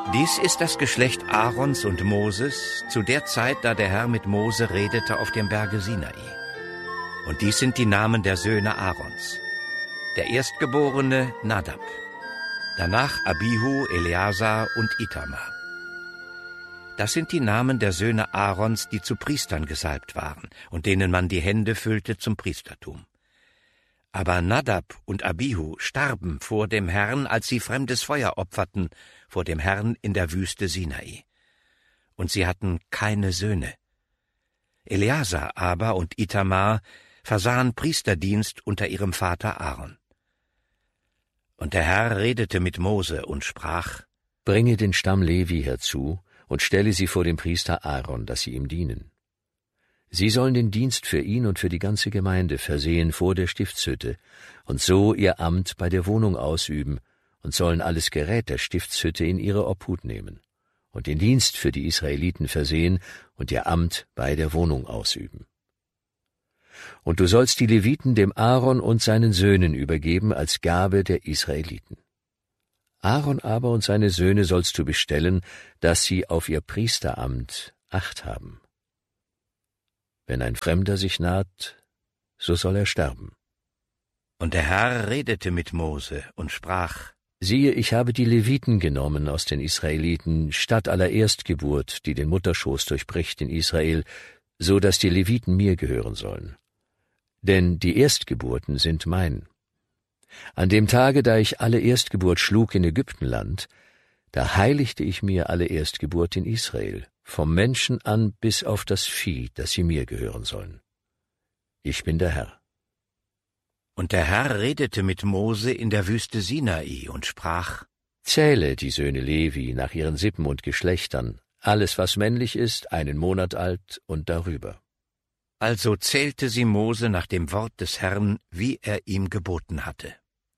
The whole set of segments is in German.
Dies ist das Geschlecht Aarons und Moses zu der Zeit, da der Herr mit Mose redete auf dem Berge Sinai. Und dies sind die Namen der Söhne Aarons. Der Erstgeborene Nadab, danach Abihu, Eleazar und Itamar. Das sind die Namen der Söhne Aarons, die zu Priestern gesalbt waren und denen man die Hände füllte zum Priestertum. Aber Nadab und Abihu starben vor dem Herrn, als sie fremdes Feuer opferten vor dem Herrn in der Wüste Sinai. Und sie hatten keine Söhne. Eleazar aber und Itamar versahen Priesterdienst unter ihrem Vater Aaron. Und der Herr redete mit Mose und sprach: Bringe den Stamm Levi herzu und stelle sie vor dem Priester Aaron, dass sie ihm dienen. Sie sollen den Dienst für ihn und für die ganze Gemeinde versehen vor der Stiftshütte und so ihr Amt bei der Wohnung ausüben und sollen alles Gerät der Stiftshütte in ihre Obhut nehmen und den Dienst für die Israeliten versehen und ihr Amt bei der Wohnung ausüben. Und du sollst die Leviten dem Aaron und seinen Söhnen übergeben als Gabe der Israeliten. Aaron aber und seine Söhne sollst du bestellen, dass sie auf ihr Priesteramt Acht haben. Wenn ein Fremder sich naht, so soll er sterben. Und der Herr redete mit Mose und sprach: Siehe, ich habe die Leviten genommen aus den Israeliten, statt aller Erstgeburt, die den Mutterschoß durchbricht in Israel, so dass die Leviten mir gehören sollen. Denn die Erstgeburten sind mein. An dem Tage, da ich alle Erstgeburt schlug in Ägyptenland, da heiligte ich mir alle Erstgeburt in Israel, vom Menschen an bis auf das Vieh, das sie mir gehören sollen. Ich bin der Herr. Und der Herr redete mit Mose in der Wüste Sinai und sprach: Zähle die Söhne Levi nach ihren Sippen und Geschlechtern, alles, was männlich ist, 1 Monat alt und darüber. Also zählte sie Mose nach dem Wort des Herrn, wie er ihm geboten hatte.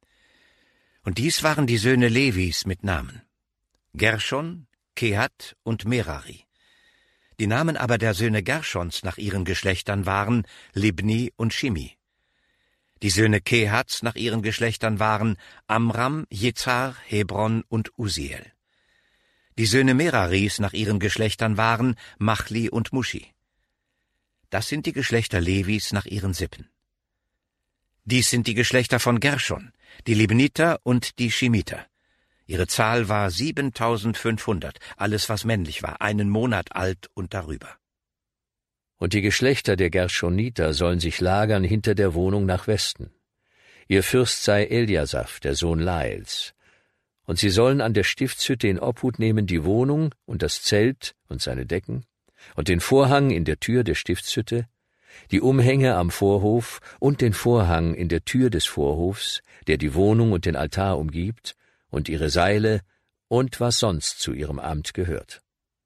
Und dies waren die Söhne Levis mit Namen: Gershon, Kehat und Merari. Die Namen aber der Söhne Gershons nach ihren Geschlechtern waren Libni und Shimi. Die Söhne Kehats nach ihren Geschlechtern waren Amram, Jezar, Hebron und Uziel. Die Söhne Meraris nach ihren Geschlechtern waren Machli und Mushi. Das sind die Geschlechter Levis nach ihren Sippen. Dies sind die Geschlechter von Gershon, die Libniter und die Shimiter. Ihre Zahl war 7.500, alles was männlich war, 1 Monat alt und darüber. Und die Geschlechter der Gershoniter sollen sich lagern hinter der Wohnung nach Westen. Ihr Fürst sei Eliasaph, der Sohn Laels. Und sie sollen an der Stiftshütte in Obhut nehmen die Wohnung und das Zelt und seine Decken und den Vorhang in der Tür der Stiftshütte, die Umhänge am Vorhof und den Vorhang in der Tür des Vorhofs, der die Wohnung und den Altar umgibt, und ihre Seile und was sonst zu ihrem Amt gehört.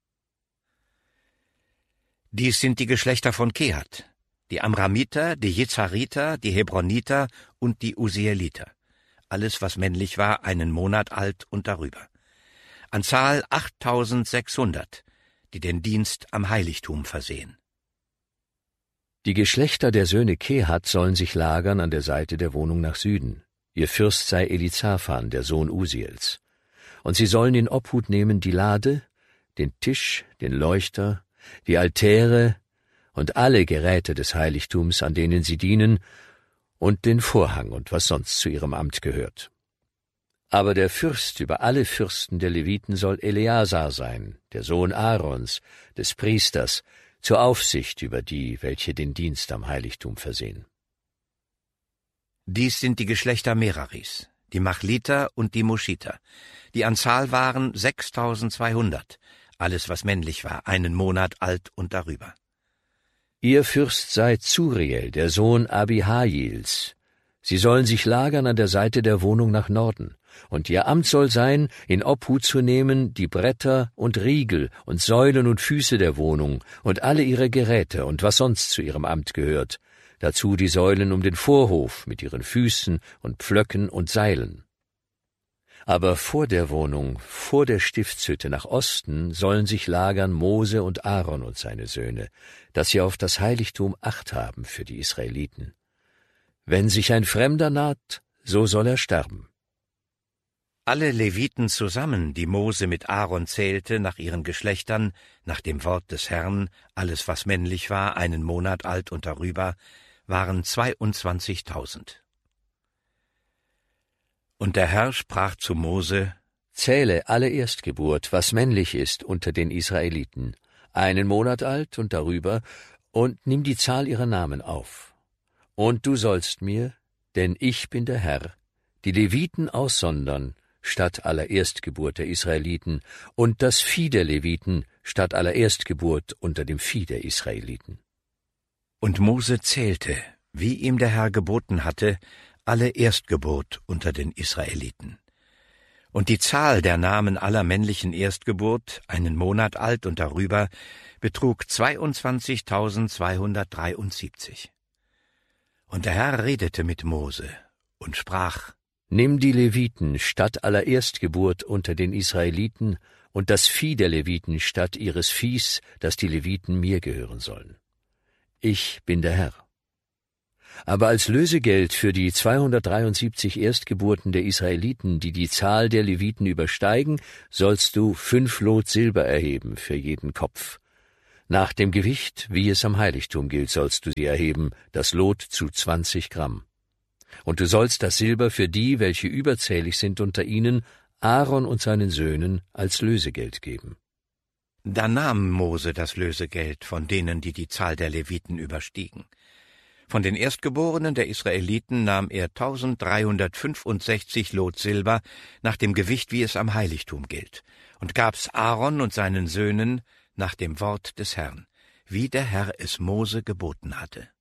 Dies sind die Geschlechter von Kehat, die Amramiter, die Jezariter, die Hebroniter und die Uzieliter. Alles, was männlich war, 1 Monat alt und darüber. An Zahl 8.600, die den Dienst am Heiligtum versehen. Die Geschlechter der Söhne Kehat sollen sich lagern an der Seite der Wohnung nach Süden. Ihr Fürst sei Elizaphan, der Sohn Usiels. Und sie sollen in Obhut nehmen die Lade, den Tisch, den Leuchter, die Altäre und alle Geräte des Heiligtums, an denen sie dienen, und den Vorhang und was sonst zu ihrem Amt gehört. Aber der Fürst über alle Fürsten der Leviten soll Eleazar sein, der Sohn Aarons, des Priesters, zur Aufsicht über die, welche den Dienst am Heiligtum versehen. Dies sind die Geschlechter Meraris, die Machliter und die Muschiter. Die an Zahl waren 6.200, alles was männlich war, 1 Monat alt und darüber. Ihr Fürst sei Zuriel, der Sohn Abihails. Sie sollen sich lagern an der Seite der Wohnung nach Norden, und ihr Amt soll sein, in Obhut zu nehmen die Bretter und Riegel und Säulen und Füße der Wohnung und alle ihre Geräte und was sonst zu ihrem Amt gehört, dazu die Säulen um den Vorhof mit ihren Füßen und Pflöcken und Seilen. Aber vor der Wohnung, vor der Stiftshütte nach Osten, sollen sich lagern Mose und Aaron und seine Söhne, dass sie auf das Heiligtum Acht haben für die Israeliten. Wenn sich ein Fremder naht, so soll er sterben. Alle Leviten zusammen, die Mose mit Aaron zählte, nach ihren Geschlechtern, nach dem Wort des Herrn, alles was männlich war, 1 Monat alt und darüber, waren 22.000. Und der Herr sprach zu Mose: Zähle alle Erstgeburt, was männlich ist unter den Israeliten, 1 Monat alt und darüber, und nimm die Zahl ihrer Namen auf. Und du sollst mir, denn ich bin der Herr, die Leviten aussondern, statt aller Erstgeburt der Israeliten, und das Vieh der Leviten statt aller Erstgeburt unter dem Vieh der Israeliten. Und Mose zählte, wie ihm der Herr geboten hatte, alle Erstgeburt unter den Israeliten. Und die Zahl der Namen aller männlichen Erstgeburt, 1 Monat alt und darüber, betrug 22.273. Und der Herr redete mit Mose und sprach: Nimm die Leviten statt aller Erstgeburt unter den Israeliten und das Vieh der Leviten statt ihres Viehs, das die Leviten mir gehören sollen. Ich bin der Herr. Aber als Lösegeld für die 273 Erstgeburten der Israeliten, die die Zahl der Leviten übersteigen, sollst du 5 Lot Silber erheben für jeden Kopf. Nach dem Gewicht, wie es am Heiligtum gilt, sollst du sie erheben, das Lot zu 20 Gramm. Und du sollst das Silber für die, welche überzählig sind unter ihnen, Aaron und seinen Söhnen als Lösegeld geben. Da nahm Mose das Lösegeld von denen, die die Zahl der Leviten überstiegen. Von den Erstgeborenen der Israeliten nahm er 1365 Lot Silber nach dem Gewicht, wie es am Heiligtum gilt, und gab's Aaron und seinen Söhnen nach dem Wort des Herrn, wie der Herr es Mose geboten hatte.